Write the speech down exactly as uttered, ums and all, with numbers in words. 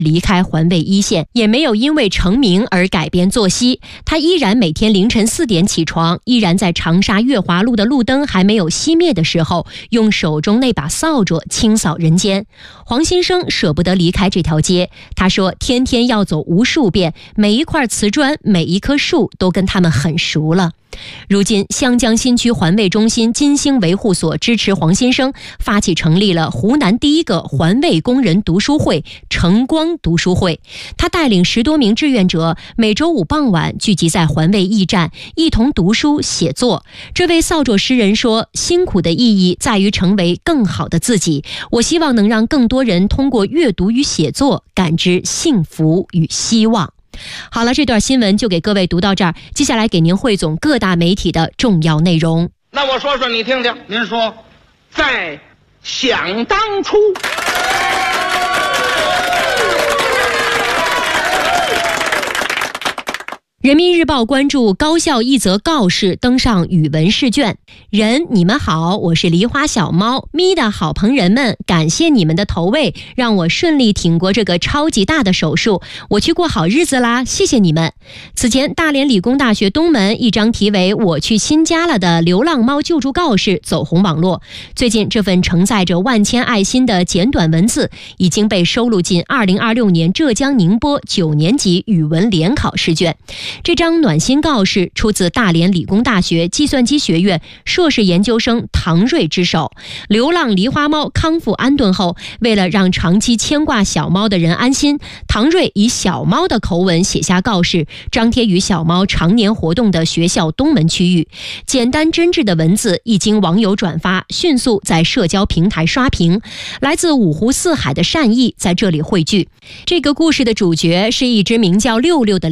离开环卫一线，也没有因为成名而改变作息。他依然每天凌晨四点起床，依然在长沙月华路的路灯还没有熄灭的时候，用手中那把扫帚清扫人间。黄先生舍不得离开这条街，他说天天要走无数遍，每一块瓷砖，每一棵树都跟他们很熟了。如今湘江新区环卫中心金星维护所支持黄先生发起成立了湖南第一个环卫工人读书会晨光读书会。他带领十多名志愿者每周五傍晚聚集在环卫驿站，一同读书写作。这位扫帚诗人说，辛苦的意义在于成为更好的自己，我希望能让更多人通过阅读与写作感知幸福与希望。好了，这段新闻就给各位读到这儿，接下来给您汇总各大媒体的重要内容。 那我说说你听听。您说，在想当初， 人民日报关注高校一则告示登上语文试卷。人，你们好，我是梨花小猫咪的好朋友们，感谢你们的投喂，让我顺利挺过这个超级大的手术，我去过好日子啦，谢谢你们。此前，大连理工大学东门一张题为我去新家了的流浪猫救助告示走红网络。最近，这份承载着万千爱心的简短文字已经被收录进二零二六年浙江宁波九年级语文联考试卷。这张暖心告示出自大连理工大学计算机学院硕士研究生唐瑞之手。流浪狸花猫康复安顿后，为了让长期牵挂小猫的人安心，唐瑞以小猫的口吻写下告示，张贴于小猫常年活动的学校东门区域。简单真挚的文字一经网友转发，迅速在社交平台刷屏，来自五湖四海的善意在这里汇聚。这个故事的主角是一只名叫六六的